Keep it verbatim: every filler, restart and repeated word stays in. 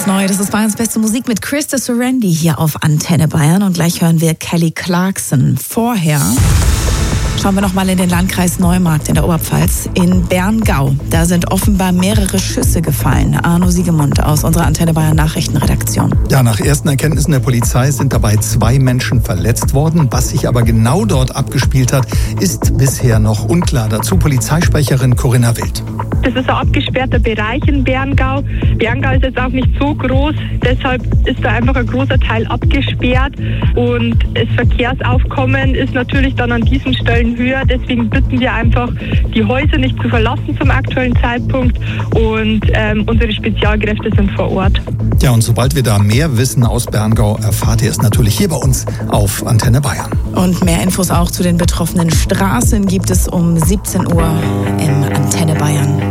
Ganz neu, das ist Bayerns beste Musik mit Krista Serendi hier auf Antenne Bayern. Und gleich hören wir Kelly Clarkson. Vorher schauen wir noch mal in den Landkreis Neumarkt in der Oberpfalz. In Berngau, da sind offenbar mehrere Schüsse gefallen. Arno Siegemund aus unserer Antenne Bayern Nachrichtenredaktion. Ja, nach ersten Erkenntnissen der Polizei sind dabei zwei Menschen verletzt worden. Was sich aber genau dort abgespielt hat, ist bisher noch unklar. Dazu Polizeisprecherin Corinna Wild. Das ist ein abgesperrter Bereich in Berngau. Berngau ist jetzt auch nicht so groß, deshalb ist da einfach ein großer Teil abgesperrt und das Verkehrsaufkommen ist natürlich dann an diesen Stellen höher. Deswegen bitten wir einfach, die Häuser nicht zu verlassen zum aktuellen Zeitpunkt und ähm, unsere Spezialkräfte sind vor Ort. Ja, und sobald wir da mehr wissen aus Berngau, erfahrt ihr es natürlich hier bei uns auf Antenne Bayern. Und mehr Infos auch zu den betroffenen Straßen gibt es um siebzehn Uhr im Antenne Bayern